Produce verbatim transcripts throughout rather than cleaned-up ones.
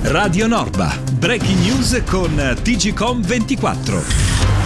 Radio Norba, breaking news con T G Com ventiquattro.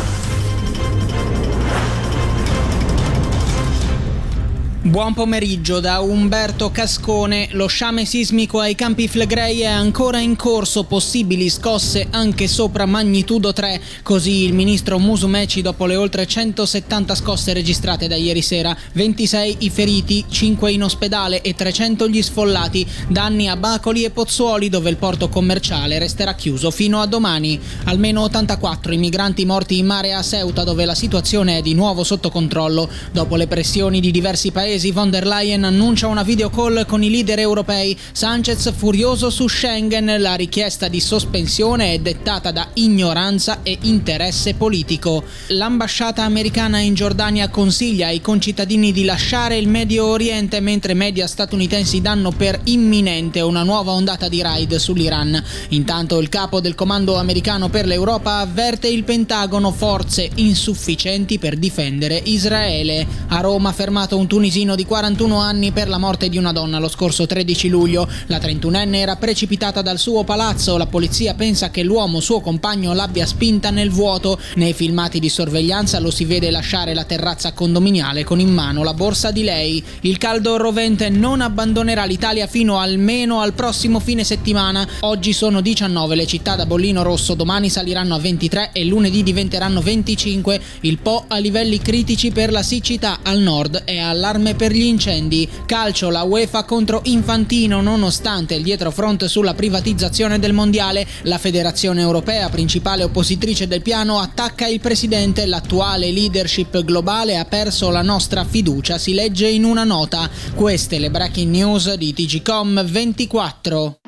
Buon pomeriggio da Umberto Cascone. Lo sciame sismico ai Campi Flegrei è ancora in corso, possibili scosse anche sopra magnitudo tre, così il ministro Musumeci dopo le oltre centosettanta scosse registrate da ieri sera. ventisei i feriti, cinque in ospedale e trecento gli sfollati. Danni a Bacoli e Pozzuoli, dove il porto commerciale resterà chiuso fino a domani. Almeno ottantaquattro i migranti morti in mare a Ceuta, dove la situazione è di nuovo sotto controllo. Dopo le pressioni di diversi paesi, von der Leyen annuncia una video call con i leader europei. Sanchez furioso su Schengen, la richiesta di sospensione è dettata da ignoranza e interesse politico. L'ambasciata americana in Giordania consiglia ai concittadini di lasciare il Medio Oriente, mentre media statunitensi danno per imminente una nuova ondata di raid sull'Iran. Intanto il capo del comando americano per l'Europa avverte il Pentagono: forze insufficienti per difendere Israele. A Roma fermato un tunisino di quarantuno anni per la morte di una donna lo scorso tredici luglio. La trentunenne era precipitata dal suo palazzo. La polizia pensa che l'uomo, suo compagno, l'abbia spinta nel vuoto. Nei filmati di sorveglianza lo si vede lasciare la terrazza condominiale con in mano la borsa di lei. Il caldo rovente non abbandonerà l'Italia fino almeno al prossimo fine settimana. Oggi sono diciannove le città da bollino rosso, domani saliranno a ventitré e lunedì diventeranno venticinque. Il Po a livelli critici per la siccità al nord e allarme per gli incendi. Calcio, la UEFA contro Infantino nonostante il dietrofront sulla privatizzazione del mondiale. La federazione europea, principale oppositrice del piano, attacca il presidente. L'attuale leadership globale ha perso la nostra fiducia, si legge in una nota. Queste le breaking news di T G Com ventiquattro.